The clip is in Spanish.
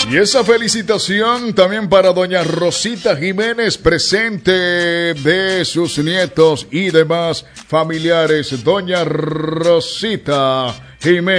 Y esa felicitación también para doña Rosita Jiménez, presente de sus nietos y demás familiares. Doña Rosita Jiménez.